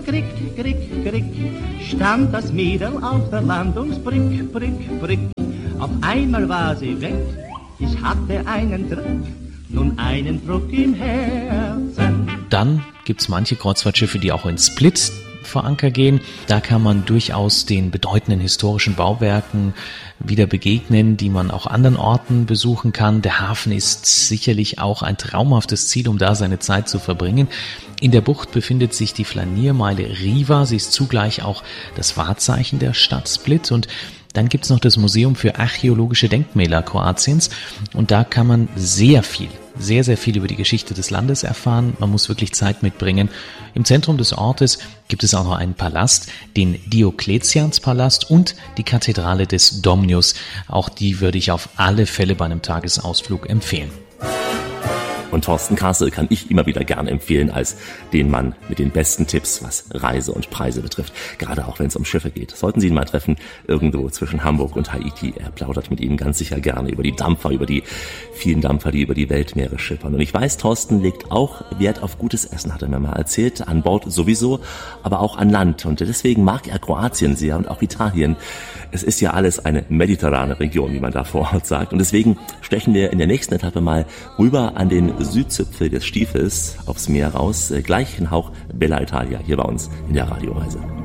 krick, krick, krick, stand das Mädel auf der Landungsbrück, Brück, Brück. Auf einmal war sie weg, ich hatte einen Druck, nun einen Druck im Herzen. Dann gibt's manche Kreuzfahrtschiffe, die auch in Split vor Anker gehen. Da kann man durchaus den bedeutenden historischen Bauwerken wieder begegnen, die man auch anderen Orten besuchen kann. Der Hafen ist sicherlich auch ein traumhaftes Ziel, um da seine Zeit zu verbringen. In der Bucht befindet sich die Flaniermeile Riva. Sie ist zugleich auch das Wahrzeichen der Stadt Split. Und dann gibt's noch das Museum für archäologische Denkmäler Kroatiens. Und da kann man sehr viel über die Geschichte des Landes erfahren. Man muss wirklich Zeit mitbringen. Im Zentrum des Ortes gibt es auch noch einen Palast, den Diokletianspalast und die Kathedrale des Domnius. Auch die würde ich auf alle Fälle bei einem Tagesausflug empfehlen. Und Thorsten Kassel kann ich immer wieder gerne empfehlen als den Mann mit den besten Tipps, was Reise und Preise betrifft. Gerade auch wenn es um Schiffe geht. Sollten Sie ihn mal treffen, irgendwo zwischen Hamburg und Haiti. Er plaudert mit Ihnen ganz sicher gerne über die Dampfer, über die vielen Dampfer, die über die Weltmeere schippern. Und ich weiß, Thorsten legt auch Wert auf gutes Essen, hat er mir mal erzählt. An Bord sowieso, aber auch an Land. Und deswegen mag er Kroatien sehr und auch Italien. Es ist ja alles eine mediterrane Region, wie man da vor Ort sagt. Und deswegen stechen wir in der nächsten Etappe mal rüber an den Südzipfel des Stiefels aufs Meer raus. Gleich ein Hauch Bella Italia hier bei uns in der Radioreise.